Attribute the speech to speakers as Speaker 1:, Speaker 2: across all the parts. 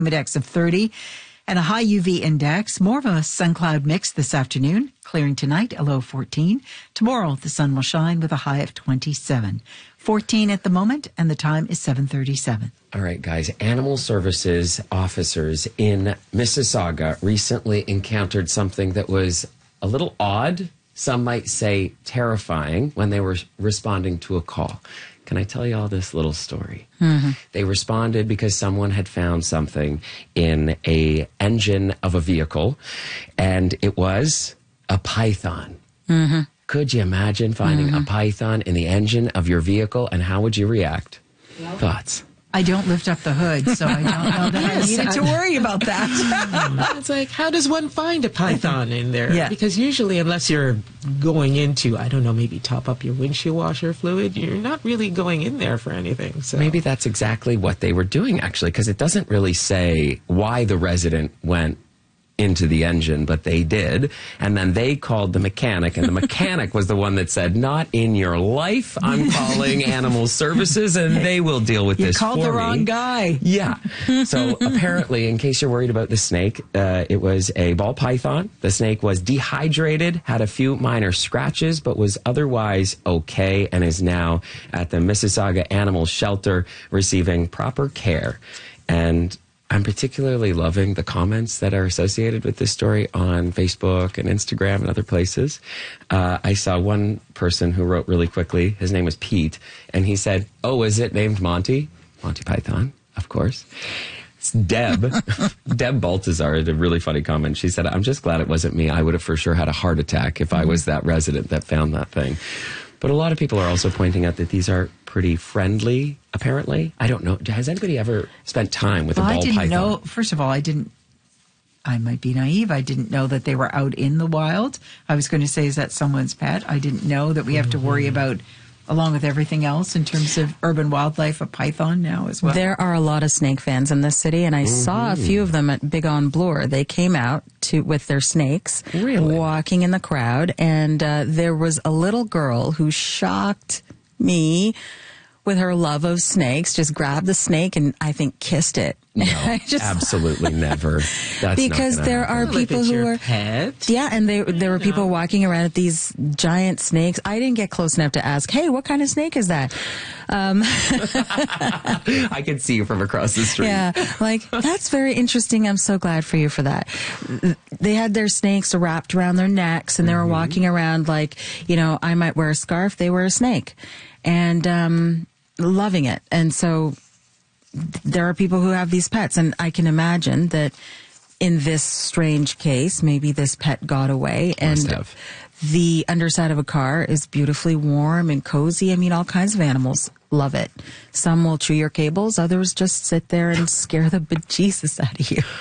Speaker 1: index of 30 and a high UV index. More of a sun cloud mix this afternoon. Clearing tonight, a low 14. Tomorrow, the sun will shine with a high of 27. 14 at the moment, and the time is 7:37.
Speaker 2: All right, guys. Animal Services officers in Mississauga recently encountered something that was a little odd. Some might say terrifying when they were responding to a call. Can I tell you all this little story? Mm-hmm. They responded because someone had found something in a engine of a vehicle, and it was a python. Mm-hmm. Could you imagine finding a python in the engine of your vehicle, and how would you react? Yep. Thoughts?
Speaker 1: I don't lift up the hood, so I don't know that I needed to worry about that.
Speaker 3: It's like, how does one find a python in there?
Speaker 1: Yeah.
Speaker 3: Because usually, unless you're going into, I don't know, maybe top up your windshield washer fluid, you're not really going in there for anything. So
Speaker 2: maybe that's exactly what they were doing, actually, because it doesn't really say why the resident went into the engine, but they did. And then they called the mechanic, and the mechanic was the one that said, not in your life. I'm calling Animal Services, and they will deal with this for me.
Speaker 1: You called the wrong guy.
Speaker 2: Yeah. So apparently, in case you're worried about the snake, it was a ball python. The snake was dehydrated, had a few minor scratches, but was otherwise okay, and is now at the Mississauga Animal Shelter receiving proper care. And I'm particularly loving the comments that are associated with this story on Facebook and Instagram and other places. I saw one person who wrote really quickly. His name was Pete, and he said, "Oh, is it named Monty? Monty Python, of course." It's Deb. Deb Baltazar had a really funny comment. She said, "I'm just glad it wasn't me. I would have for sure had a heart attack if I was that resident that found that thing." But a lot of people are also pointing out that these are pretty friendly, apparently. I don't know. Has anybody ever spent time with a ball python?
Speaker 1: I didn't know. First of all, I might be naive. I didn't know that they were out in the wild. I was going to say, is that someone's pet? I didn't know that we have to worry about, along with everything else in terms of urban wildlife, a python now as well.
Speaker 4: There are a lot of snake fans in this city, and I saw a few of them at Big on Bloor. They came out with their snakes, walking in the crowd, and there was a little girl who shocked me with her love of snakes, just grabbed the snake and I think kissed it.
Speaker 2: No, absolutely never. That's
Speaker 4: because there are people who are
Speaker 3: pet.
Speaker 4: Yeah, and there were people walking around with these giant snakes. I didn't get close enough to ask, "Hey, what kind of snake is that?"
Speaker 2: I can see you from across the street.
Speaker 4: Yeah, like, that's very interesting. I'm so glad for you for that. They had their snakes wrapped around their necks, and they were walking around like, I might wear a scarf, they wear a snake, and loving it. And so there are people who have these pets, and I can imagine that in this strange case, maybe this pet got away, and the underside of a car is beautifully warm and cozy. I mean, all kinds of animals love it. Some will chew your cables, others just sit there and scare the bejesus out of you.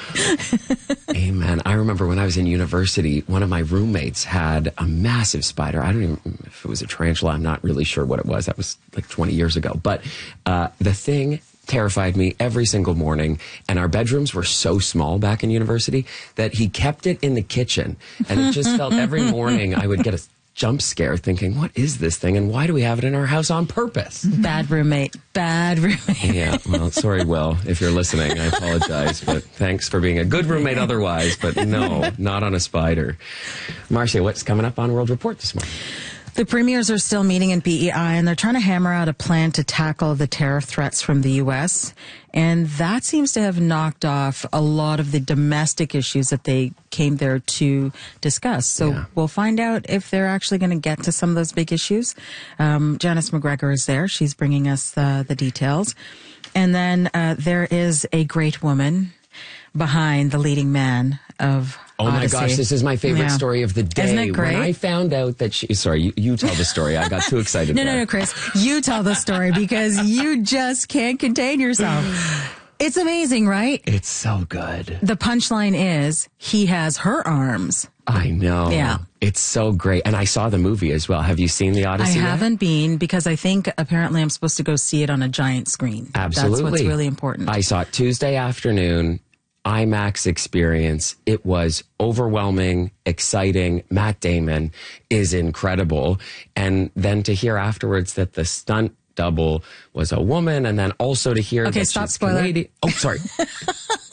Speaker 2: Amen. I remember when I was in university, one of my roommates had a massive spider. I don't even know if it was a tarantula. I'm not really sure what it was. That was like 20 years ago. But the thing terrified me every single morning, and our bedrooms were so small back in university that he kept it in the kitchen, and it just felt every morning I would get a jump scare thinking, what is this thing, and why do we have it in our house on purpose?
Speaker 4: Bad roommate.
Speaker 2: Yeah, well, sorry, Will, if you're listening, I apologize, but thanks for being a good roommate otherwise, but no, not on a spider. Marcia, what's coming up on World Report this morning?
Speaker 4: The premiers are still meeting in PEI, and they're trying to hammer out a plan to tackle the tariff threats from the U.S., and that seems to have knocked off a lot of the domestic issues that they came there to discuss. So we'll find out if they're actually going to get to some of those big issues. Janice McGregor is there. She's bringing us the details. And then there is a great woman behind the leading man of
Speaker 2: Oh my
Speaker 4: Odyssey.
Speaker 2: gosh, this is my favorite story of the day.
Speaker 4: Isn't it great?
Speaker 2: When I found out that she... Sorry, you tell the story. I got too excited.
Speaker 4: No, Chris. You tell the story because you just can't contain yourself. It's amazing, right?
Speaker 2: It's so good.
Speaker 4: The punchline is he has her arms.
Speaker 2: I know.
Speaker 4: Yeah.
Speaker 2: It's so great. And I saw the movie as well. Have you seen The Odyssey?
Speaker 4: I haven't been, because I think apparently I'm supposed to go see it on a giant screen.
Speaker 2: Absolutely.
Speaker 4: That's what's really important.
Speaker 2: I saw it Tuesday afternoon. IMAX experience. It was overwhelming, exciting. Matt Damon is incredible. And then to hear afterwards that the stunt double was a woman, and then also to hear that
Speaker 4: stop
Speaker 2: she's
Speaker 4: spoiler.
Speaker 2: Canadian. Oh, sorry.